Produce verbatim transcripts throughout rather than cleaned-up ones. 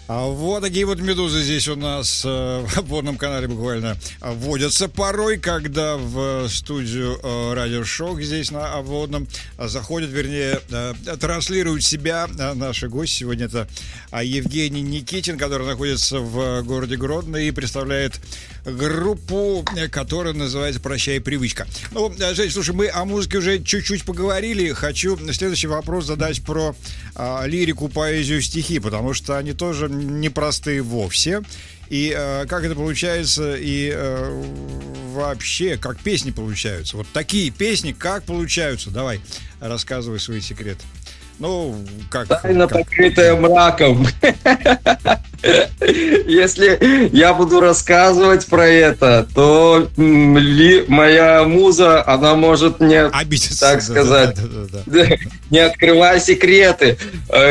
А вот такие вот медузы здесь у нас э, в водном канале буквально водятся порой, когда в студию э, радиошок здесь на водном заходят, вернее, э, транслируют себя. Наши гости сегодня это Евгений Никитин, который находится в городе Гродно и представляет группу, которая называется «Прощай, привычка». Ну, Жень, слушай, мы о музыке уже чуть-чуть поговорили. Хочу следующий вопрос задать про э, лирику, поэзию, стихи, потому что они тоже непростые вовсе. И э, как это получается, и э, вообще, как песни получаются. Вот такие песни, как получаются? Давай, рассказывай свои секреты. Ну, как... Тайна, как... покрытая мраком. Если я буду рассказывать про это, то ли моя муза, она может мне, обидеться, так сказать, да, да, да, да. не открывая секреты.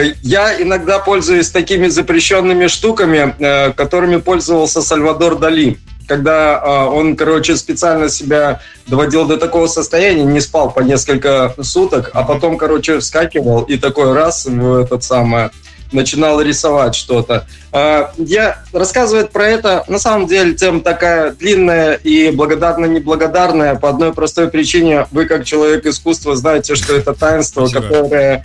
Я иногда пользуюсь такими запрещенными штуками, которыми пользовался Сальвадор Дали. Когда э, он, короче, специально себя доводил до такого состояния, не спал по несколько суток, а потом, короче, вскакивал и такой раз в этот самый начинал рисовать что-то. Э, я рассказывать про это, на самом деле, тема такая длинная и благодарно-неблагодарная по одной простой причине. Вы, как человек искусства, знаете, что это таинство, которое...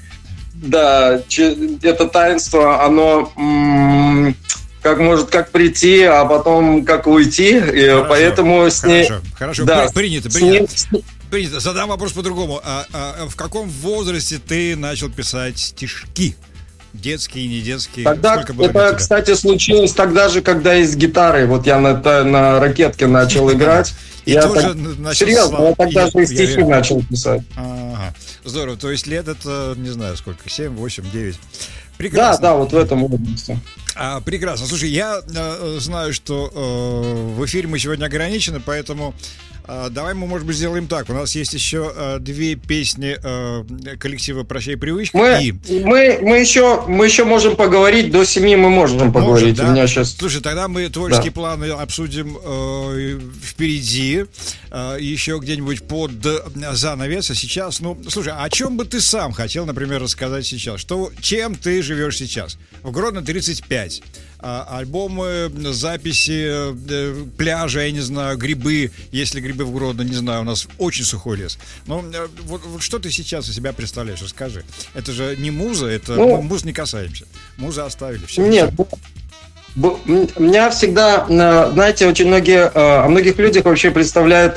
Да, это таинство, оно... М- как может как прийти, а потом как уйти, и хорошо, поэтому с ней... Хорошо, хорошо. Да, принято, принято. Ней... принято. Задам вопрос по-другому. А, а, в каком возрасте ты начал писать стишки? Детские, не детские? Тогда, это, кстати, случилось тогда же, когда из гитары, вот я на, на ракетке начал играть. И я тоже так... начал... Серьезно, я тогда же и стихи начал писать. Ага, здорово. То есть лет это, не знаю, сколько, семь, восемь, девять. Прекрасно. Да, да, вот в этом области. А, прекрасно. Слушай, я э, знаю, что э, в эфире мы сегодня ограничены, поэтому э, давай мы, может быть, сделаем так. У нас есть еще э, две песни э, коллектива «Прощай, привычка». Мы, и... мы, мы, еще, мы еще можем поговорить, до семи мы можем поговорить. Может, да? У меня сейчас... Слушай, тогда мы творческие да. планы обсудим э, впереди, э, еще где-нибудь под занавес. А сейчас, ну, слушай, о чем бы ты сам хотел, например, рассказать сейчас? Что, чем ты живешь сейчас? В Гродно тридцать пять. А, альбомы, записи, э, пляжи, я не знаю, грибы. Если грибы в Гродно, не знаю, у нас очень сухой лес. Но э, вот, вот что ты сейчас из себя представляешь? Расскажи. Это же не муза, это ну, мы муз не касаемся. Музы оставили. Все, нет, все. Меня всегда, знаете, очень многие, о многих людях вообще представляют...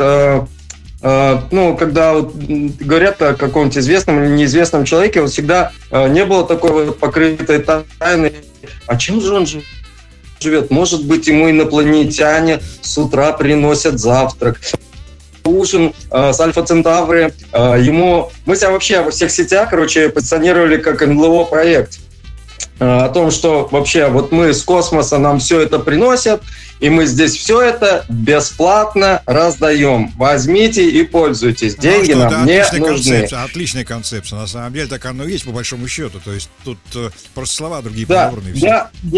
Ну, когда вот говорят о каком-то известном или неизвестном человеке, вот всегда не было такой вот покрытой тайны. А чем же он живет? Может быть, ему инопланетяне с утра приносят завтрак, ужин э, с Альфа Центавры. Э, ему... Мы себя вообще во всех сетях, короче, позиционировали как эн эл о-проект. О том, что вообще вот мы с космоса нам все это приносят, и мы здесь все это бесплатно раздаем. Возьмите и пользуйтесь. Деньги ну, нам не нужны. Концепция, отличная концепция. На самом деле так оно и есть по большому счету. То есть тут э, просто слова другие да, подобраны. Я, я,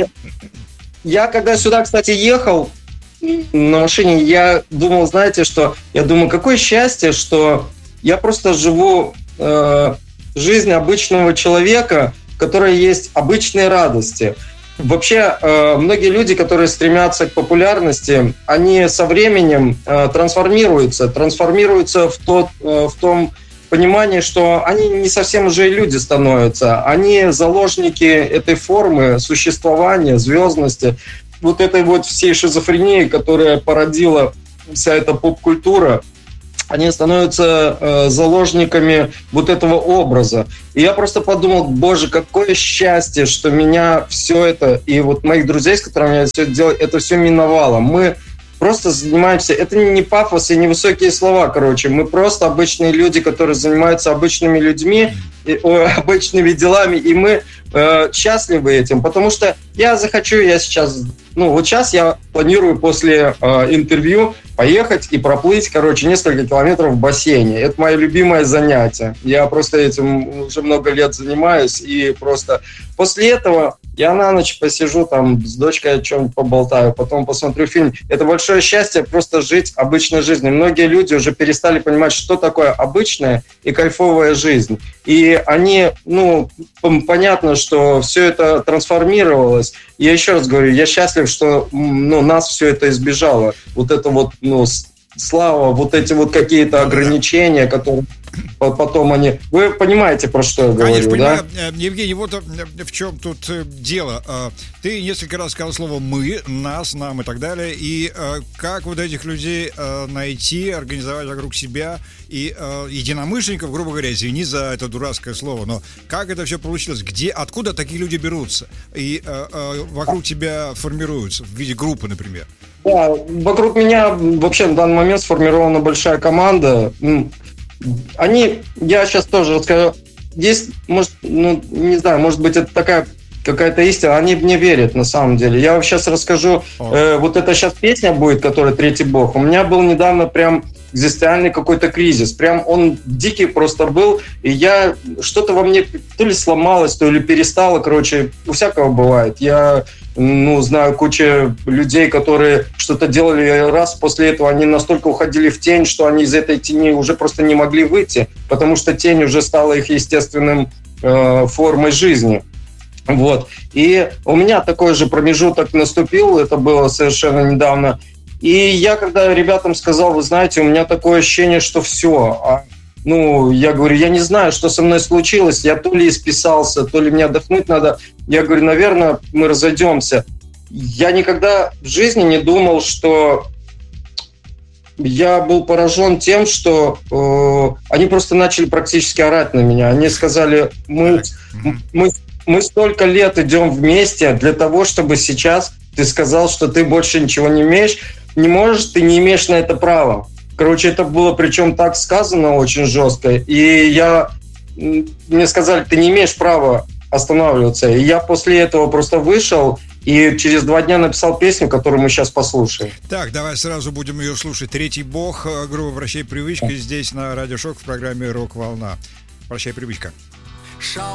я когда сюда, кстати, ехал на машине, я думал, знаете, что... Я думаю, какое счастье, что я просто живу э, жизнь обычного человека, в которой есть обычные радости. Вообще, э, многие люди, которые стремятся к популярности, они со временем э, трансформируются, трансформируются в, тот, э, в том понимании, что они не совсем уже люди становятся, они заложники этой формы существования, звездности, вот этой вот всей шизофрении, которая породила вся эта поп-культура. Они становятся э, заложниками вот этого образа. И я просто подумал, боже, какое счастье, что меня все это, и вот моих друзей, с которыми я все это делаю, это все миновало. Мы просто занимаемся, это не пафос и не высокие слова, короче, мы просто обычные люди, которые занимаются обычными людьми, и, о, обычными делами, и мы э, счастливы этим, потому что я захочу, я сейчас, ну вот сейчас я планирую после э, интервью поехать и проплыть, короче, несколько километров в бассейне. Это мое любимое занятие. Я просто этим уже много лет занимаюсь, и просто после этого я на ночь посижу там с дочкой о чем-нибудь поболтаю, потом посмотрю фильм. Это большое счастье просто жить обычной жизнью. Многие люди уже перестали понимать, что такое обычная и кайфовая жизнь. И и они, ну, понятно, что все это трансформировалось. Я еще раз говорю, я счастлив, что, ну, нас все это избежало. Вот это вот, ну, слава, вот эти вот какие-то ограничения, которые потом они... Вы понимаете, про что я говорю, Конечно, понимаю. Да? Евгений, вот в чем тут дело. Ты несколько раз сказал слово «мы», «нас», «нам» и так далее. И как вот этих людей найти, организовать вокруг себя и единомышленников, грубо говоря, извини за это дурацкое слово, но как это все получилось? Где, откуда такие люди берутся? И вокруг тебя формируются в виде группы, например? Да, вокруг меня вообще на данный момент сформирована большая команда. Они, я сейчас тоже расскажу, есть, может, ну, не знаю, может быть, это такая какая-то истина, они мне верят на самом деле. Я вам сейчас расскажу, э, вот это сейчас песня будет, которая «Третий Бог». У меня был недавно прям экзистенциальный какой-то кризис, прям он дикий просто был, и я, что-то во мне то ли сломалось, то ли перестало, короче, у всякого бывает. Я, ну, знаю кучу людей, которые что-то делали, раз после этого они настолько уходили в тень, что они из этой тени уже просто не могли выйти, потому что тень уже стала их естественным э, формой жизни. Вот. И у меня такой же промежуток наступил, это было совершенно недавно. И я когда ребятам сказал, вы знаете, у меня такое ощущение, что все. А, ну, я говорю, я не знаю, что со мной случилось. Я то ли исписался, то ли мне отдохнуть надо. Я говорю, наверное, мы разойдемся. Я никогда в жизни не думал, что... Я был поражен тем, что э, они просто начали практически орать на меня. Они сказали, мы... мы Мы столько лет идем вместе для того, чтобы сейчас ты сказал, что ты больше ничего не имеешь, не можешь, ты не имеешь на это права. Короче, это было причем так сказано очень жестко. И я, мне сказали, ты не имеешь права останавливаться. И я после этого просто вышел и через два дня написал песню, которую мы сейчас послушаем. Так, давай сразу будем ее слушать. «Третий Бог», группа «Прощай, привычка», здесь на Радио Шок в программе «Рок-волна». «Прощай, привычка».